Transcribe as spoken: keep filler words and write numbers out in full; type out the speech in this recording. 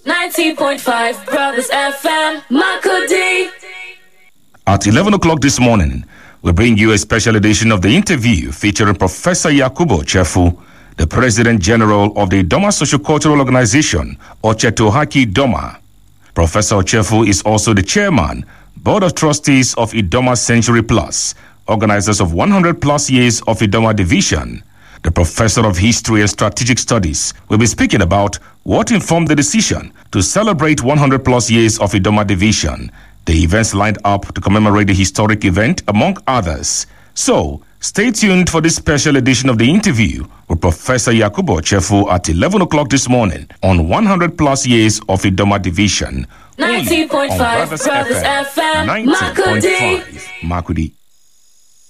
ninety point five Brothers F M, Makudi. At eleven o'clock this morning, we bring you a special edition of the interview featuring Professor Yakubu Ochefu, the President General of the Idoma Sociocultural Organization, Ochetohaki Idoma. Professor Ochefu is also the Chairman, Board of Trustees of Idoma Century Plus, organizers of one hundred plus years of Idoma Division. The Professor of History and Strategic Studies will be speaking about what informed the decision to celebrate one hundred plus years of Idoma Division, the events lined up to commemorate the historic event, among others. So, stay tuned for this special edition of the interview with Professor Yakubu Ochefu at eleven o'clock this morning on one hundred plus years of Idoma Division. ninety point five Brothers F M, Makudi. Makudi.